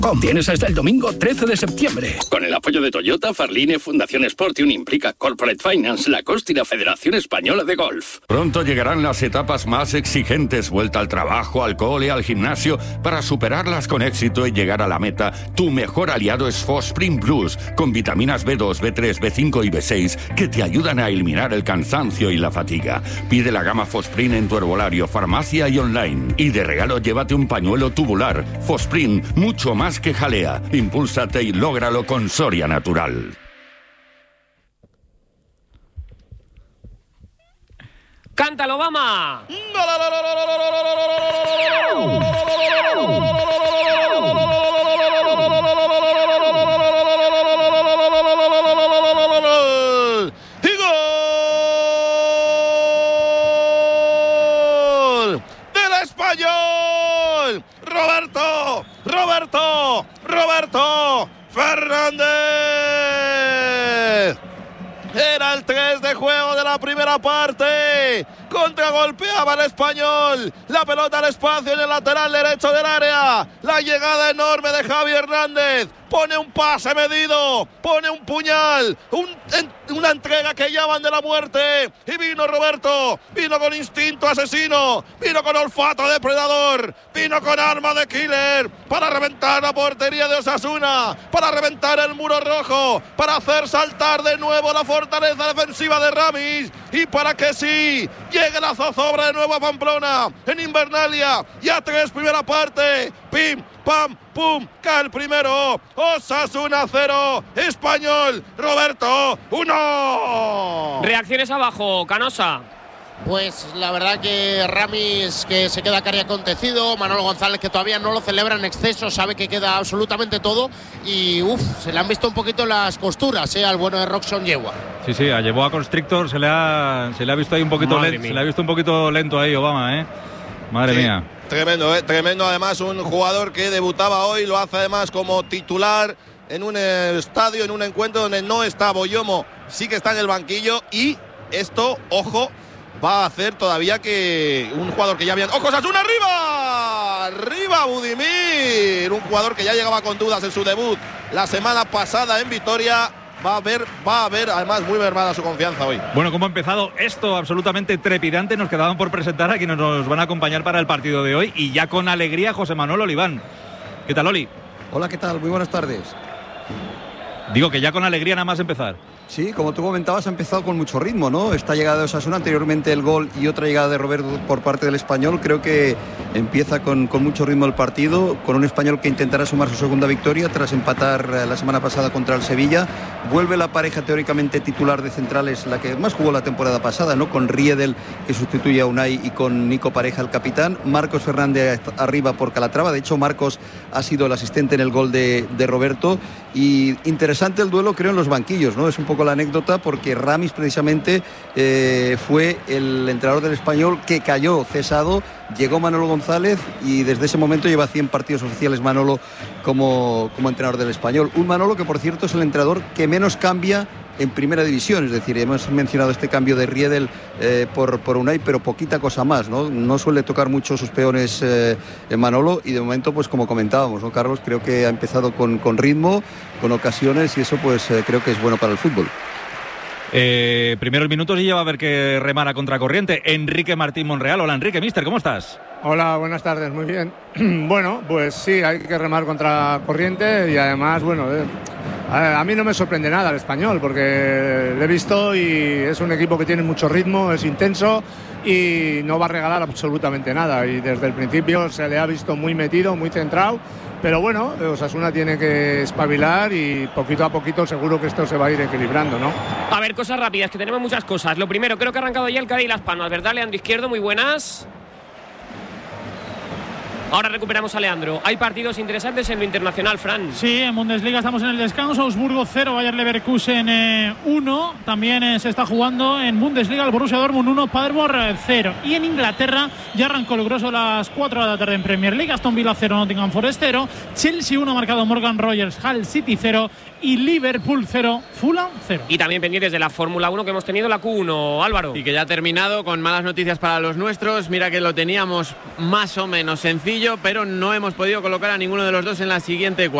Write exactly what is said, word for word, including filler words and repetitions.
com. Tienes hasta el domingo trece de septiembre. Con el apoyo de Toyota, Farline, Fundación Sport y Unimplica, Corporate Finance, Lacoste y la Federación Española de Golf. Pronto llegarán las etapas más exigentes, vuelta al trabajo, al cole, al gimnasio. Para superarlas con éxito y llegar a la meta, tu mejor aliado es Fosprint Plus, con vitaminas B dos, B tres, B cinco y B seis que te ayudan a eliminar el cansancio y la fatiga. Pide la gama Fosprint en tu herbolario, farmacia y online. Y de regalo llévate un pañuelo tubular. Fosprint, mucho más que jalea. Impúlsate y lógralo con Soria Natural. ¡Cántalo, Obama! ¡Y gol del Español! ¡Roberto! ¡Roberto! ¡Roberto Fernández! Era el tres de juego de la primera parte. Contragolpeaba el Español. La pelota al espacio en el lateral derecho del área. La llegada enorme de Javi Hernández. Pone un pase medido. Pone un puñal. Un, en, una entrega que llaman de la muerte. Y vino Roberto. Vino con instinto asesino. Vino con olfato depredador. Vino con arma de killer. Para reventar la portería de Osasuna. Para reventar el muro rojo. Para hacer saltar de nuevo la fortaleza defensiva de Ramis. Y para que sí llegue la zozobra de nuevo a Pamplona. En Invernalia. Ya tres primera parte. Pim, pam, pum. Cae el primero. Osasuna cero. Español. Roberto uno. Reacciones abajo, Canosa. Pues la verdad que Ramis, que se queda cari acontecido, Manolo González, que todavía no lo celebra en exceso, sabe que queda absolutamente todo y uff, se le han visto un poquito las costuras eh, al bueno de Roxon Yegua. Sí, sí, a Yeboah Constrictor se le ha se le ha visto ahí un poquito lento, se le ha visto un poquito lento ahí Obama, eh. Madre sí, mía. Tremendo, eh, tremendo además, un jugador que debutaba hoy, lo hace además como titular en un eh, estadio, en un encuentro donde no está Boyomo, sí que está en el banquillo y esto, ojo, va a hacer todavía que un jugador que ya habían... ¡Ojo, Osasuna arriba! ¡Arriba Budimir! Un jugador que ya llegaba con dudas en su debut la semana pasada en Vitoria. Va a ver, va a ver además muy mermada su confianza hoy. Bueno, ¿cómo ha empezado esto absolutamente trepidante? Nos quedaban por presentar a quienes nos van a acompañar para el partido de hoy y ya con alegría José Manuel Oliván. ¿Qué tal, Oli? Hola, ¿qué tal? Muy buenas tardes. Digo que ya con alegría nada más empezar. Sí, como tú comentabas, ha empezado con mucho ritmo, ¿no? Esta llegada de Osasuna, anteriormente el gol y otra llegada de Roberto por parte del Español. Creo que empieza con, con mucho ritmo el partido, con un Español que intentará sumar su segunda victoria tras empatar la semana pasada contra el Sevilla. Vuelve la pareja teóricamente titular de centrales, la que más jugó la temporada pasada, ¿no? Con Riedel, que sustituye a Unai, y con Nico Pareja, el capitán. Marcos Fernández arriba por Calatrava. De hecho, Marcos ha sido el asistente en el gol de, de Roberto. Y interesante el duelo, creo, en los banquillos, ¿no? Es un poco la anécdota porque Ramis precisamente eh, fue el entrenador del Español que cayó cesado. Llegó Manolo González y desde ese momento lleva cien partidos oficiales Manolo como, como entrenador del Español. Un Manolo que, por cierto, es el entrenador que menos cambia en primera división, es decir, hemos mencionado este cambio de Riedel eh, por, por Unai, pero poquita cosa más, ¿no? No suele tocar mucho sus peones eh, en Manolo y de momento, pues como comentábamos, ¿no, Carlos? Creo que ha empezado con, con ritmo, con ocasiones y eso pues eh, creo que es bueno para el fútbol. Eh, primeros minutos y ya va a haber que remar a contracorriente. Enrique Martín Monreal. Hola, Enrique, mister, ¿cómo estás? Hola, buenas tardes, muy bien. Bueno, pues sí, hay que remar contra corriente y además, bueno, eh, a mí no me sorprende nada el Español porque lo he visto y es un equipo que tiene mucho ritmo, es intenso y no va a regalar absolutamente nada y desde el principio se le ha visto muy metido, muy centrado. Pero bueno, Osasuna tiene que espabilar y poquito a poquito seguro que esto se va a ir equilibrando, ¿no? A ver, cosas rápidas, que tenemos muchas cosas. Lo primero, creo que ha arrancado ya el Cádiz y Las Palmas, ¿verdad, Leandro Izquierdo? Muy buenas. Ahora recuperamos a Leandro. Hay partidos interesantes en lo internacional, Fran. Sí, en Bundesliga estamos en el descanso. Augsburgo cero, Bayer Leverkusen uno. Eh, También eh, se está jugando en Bundesliga el Borussia Dortmund uno, Paderborn cero. Y en Inglaterra ya arrancó el grosso a las cuatro de la tarde en Premier League. Aston Villa cero, Nottingham Forest cero. Chelsea uno, marcado Morgan Rogers, Hull City cero. Y Liverpool cero, Fulham cero. Y también pendientes de la Fórmula uno que hemos tenido, la Q uno, Álvaro. Y que ya ha terminado con malas noticias para los nuestros. Mira que lo teníamos más o menos sencillo banquillo, pero no hemos podido colocar a ninguno de los dos en la siguiente